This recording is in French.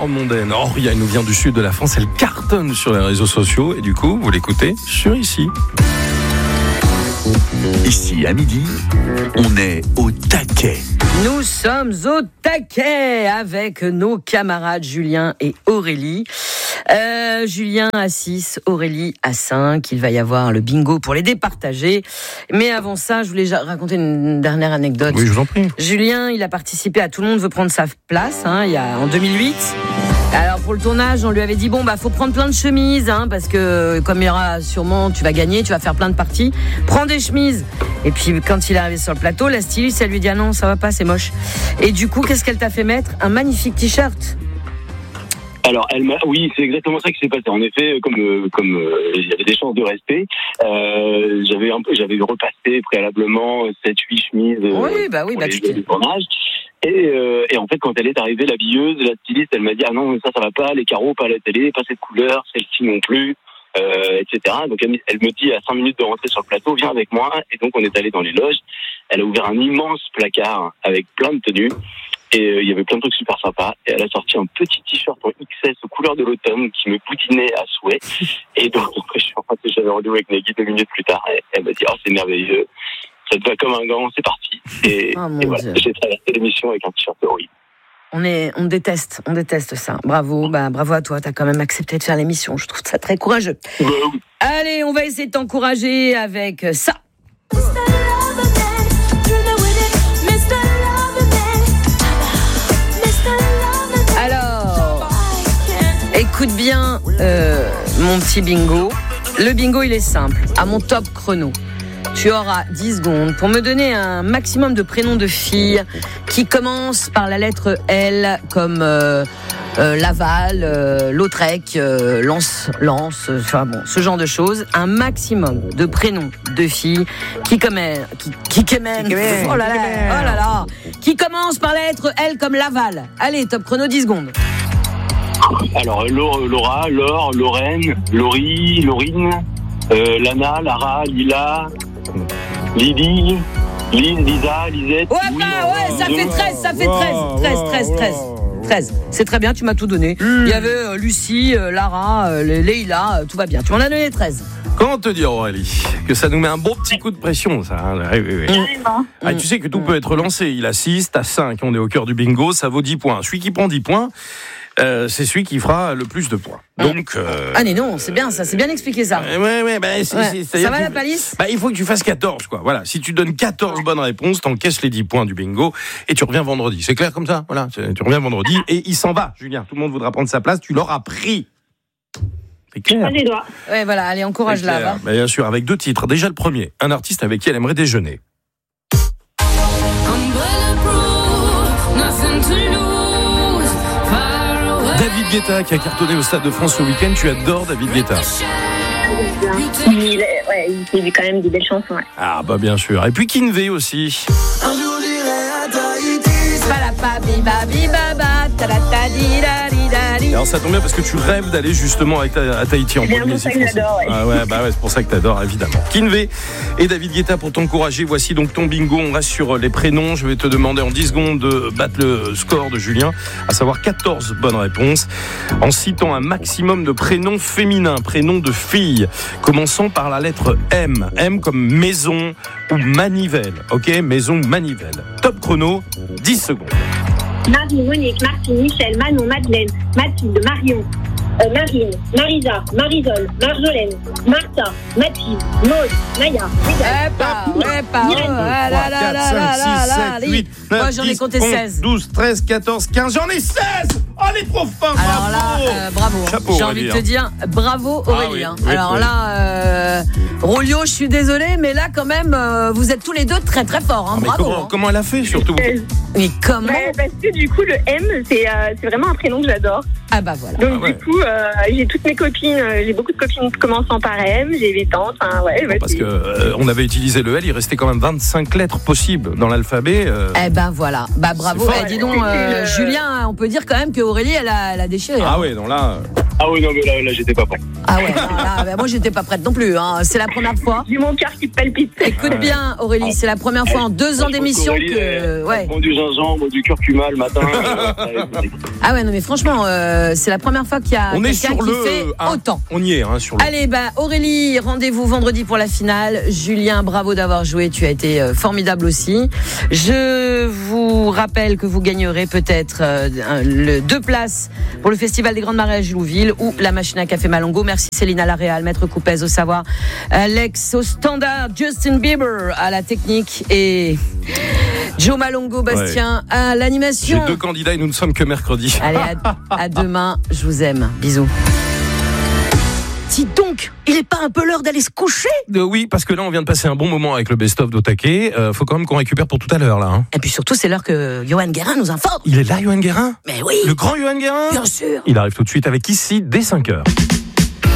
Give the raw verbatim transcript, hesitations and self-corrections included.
Laure Mondaine. Auria, elle nous vient du sud de la France, elle cartonne sur les réseaux sociaux et du coup, vous l'écoutez sur Ici. Ici, à midi, on est au taquet. Nous sommes au taquet avec nos camarades Julien et Aurélie. Euh, Julien à six, Aurélie à cinq. Il va y avoir le bingo pour les départager. Mais avant ça, je voulais raconter une dernière anecdote. Oui, je vous en prie. Julien, il a participé à Tout le monde veut prendre sa place, hein, il y a, en deux mille huit. Alors pour le tournage, on lui avait dit bon bah faut prendre plein de chemises, hein, parce que comme il y aura sûrement, tu vas gagner, tu vas faire plein de parties. Prends des chemises. Et puis quand il est arrivé sur le plateau, la styliste elle lui dit ah non ça va pas, c'est moche. Et du coup qu'est-ce qu'elle t'a fait mettre? Un magnifique t-shirt. Alors, elle m'a, oui, c'est exactement ça qui s'est passé. En effet, comme euh, comme euh, il y avait des chances de rester, euh, j'avais un peu, j'avais repassé préalablement sept huit chemises. Euh, oui, bah oui, bah tu t'es. Tournage. Et, euh, et en fait, quand elle est arrivée, l'habilleuse, la styliste, elle m'a dit ah non, ça, ça va pas, les carreaux, pas à la télé, pas cette couleur, celle-ci non plus, euh, et cetera. Donc elle, elle me dit à cinq minutes de rentrer sur le plateau, viens avec moi. Et donc on est allé dans les loges. Elle a ouvert un immense placard avec plein de tenues. Et euh, il y avait plein de trucs super sympas. Et elle a sorti un petit t-shirt en X S aux couleurs de l'automne qui me boudinait à souhait. Et donc, je suis en train de j'avais rendez-vous avec Nagui deux minutes plus tard. Et elle m'a dit, oh, c'est merveilleux. Ça te va comme un gant, c'est parti. Et, oh, et voilà, j'ai traversé l'émission avec un t-shirt horrible. On est, on déteste, on déteste ça. Bravo, bah, bravo à toi. T'as quand même accepté de faire l'émission. Je trouve ça très courageux. Bah, oui. Allez, on va essayer de t'encourager avec ça. Écoute bien euh, mon petit bingo. Le bingo, il est simple. À mon top chrono, tu auras dix secondes pour me donner un maximum de prénoms de filles qui commencent par la lettre L, comme euh, euh, Laval, euh, Lautrec, euh, Lance, Lance, euh, enfin bon, ce genre de choses. Un maximum de prénoms de filles qui commencent, qui, qui, qui, oh là là, oh là là, qui commencent par la lettre L comme Laval. Allez, top chrono, dix secondes. Alors, Laura, Laure, Lorraine, Laurie, Laurine, euh, Lana, Lara, Lila, Lydie, Lise, Lisa, Lisette. Ouais, bah, ouais, ça fait treize, ça fait treize, treize, treize, treize. treize. C'est très bien, tu m'as tout donné. Mmh. Il y avait euh, Lucie, euh, Lara, euh, Leïla, euh, tout va bien. Tu m'en as donné treize. Comment te dire, Aurélie, que ça nous met un bon petit coup de pression, ça. Hein, oui, oui, oui. Mmh. Ah, tu sais que tout mmh. peut être lancé. Il a six, t'as cinq, on est au cœur du bingo, ça vaut dix points. Celui qui prend dix points, Euh, c'est celui qui fera le plus de points. Donc, euh, ah mais non, c'est bien ça, c'est bien expliqué ça. Euh, ouais, ouais, bah, c'est, ouais. c'est, c'est, ça va tu, la palisse bah, il faut que tu fasses quatorze, quoi. Voilà, si tu donnes quatorze ouais. bonnes réponses, t'encaisses les dix points du bingo et tu reviens vendredi. C'est clair comme ça. Voilà, tu reviens vendredi et il s'en va, Julien. Tout le monde voudra prendre sa place, tu l'auras pris. C'est clair. Les doigts. Ouais, voilà, allez, encourage-la. Va. Bah, bien sûr, avec deux titres. Déjà le premier, un artiste avec qui elle aimerait déjeuner. David Guetta qui a cartonné au Stade de France ce week-end. Tu adores David Guetta. Il, ouais, il fait quand même des belles chansons. Ouais. Ah bah bien sûr. Et puis Kinvé aussi. Un jour j'irai à Tahiti. Alors ça tombe bien parce que tu rêves d'aller justement avec ta, à Tahiti en Polynésie française. Ouais. Ah ouais, bah ouais, c'est pour ça que t'adores évidemment. Kinvé et David Guetta pour t'encourager. Voici donc ton bingo. On reste sur les prénoms. Je vais te demander en dix secondes de battre le score de Julien, à savoir quatorze bonnes réponses, en citant un maximum de prénoms féminins, prénoms de filles, commençant par la lettre M. M comme maison ou manivelle. Ok, maison ou manivelle. Top chrono, dix secondes. Marie, Monique, Martine, Michel, Manon, Madeleine, Mathilde, Marion, euh, Marine, Marisa, Marisol, Marjolaine, Martha, Mathilde, Maud, Naya. Eh pas, ouais pas, oh là là là là là là. Moi j'en ai compté seize. douze, treize, quatorze, quinze, j'en ai seize. Oh les trop fort, bravo. Alors là, euh, bravo. Chapeau, j'ai envie de te dire, bravo Aurélie. Ah, oui, oui, Alors oui. là, euh, Rolio, je suis désolée, mais là quand même, euh, vous êtes tous les deux très très forts. Hein, ah, bravo. Comment, hein. comment elle a fait surtout? Mais comment? Ouais, parce que du coup, le M, c'est, euh, c'est vraiment un prénom que j'adore. Ah bah voilà. Donc ah, ouais. du coup, euh, j'ai toutes mes copines, euh, j'ai beaucoup de copines commençant par M, j'ai mes tantes, hein, ouais. Bon, parce c'est... que euh, on avait utilisé le L, il restait quand même vingt-cinq lettres possibles dans l'alphabet. Euh... Eh ben voilà, bah bravo. Fort, eh, dis donc, euh, euh... Julien, on peut dire quand même que Aurélie, elle a, elle a déchiré. Ah ouais, donc là. Ah oui, non, mais là, là j'étais pas prêt. Ah ouais, non, là, bah, moi j'étais pas prête non plus. Hein. C'est la première fois. J'ai mon cœur qui palpite. Écoute bien, Aurélie, c'est la première fois en deux ans d'émission Aurélie, que. elle, Ouais. elle prend du gingembre, du curcuma le matin. euh, Ah ouais, non, mais franchement, euh, c'est la première fois qu'il y a On est quelqu'un sur qui le. fait hein, autant. On y est, hein, sur le. Allez, bah Aurélie, rendez-vous vendredi pour la finale. Julien, bravo d'avoir joué, tu as été euh, formidable aussi. Je vous rappelle que vous gagnerez peut-être euh, le deux places pour le Festival des Grandes Marées à Gilouville ou la machine à café Malongo. Merci Céline à la Réal, Maître Coupez au savoir, Alex au standard, Justin Bieber à la technique et Joe Malongo, Bastien ouais. à l'animation. J'ai deux candidats et nous ne sommes que mercredi. Allez, à, à demain, je vous aime. Bisous. Dis donc, il n'est pas un peu l'heure d'aller se coucher ? euh, Oui, parce que là, on vient de passer un bon moment avec le best-of d'Otake. Euh, faut quand même qu'on récupère pour tout à l'heure, là. Hein. Et puis surtout, c'est l'heure que Johan Guérin nous informe. Il est là, Johan Guérin ? Mais oui. Le grand Johan Guérin ? Bien sûr. Il arrive tout de suite avec Ici, dès cinq heures.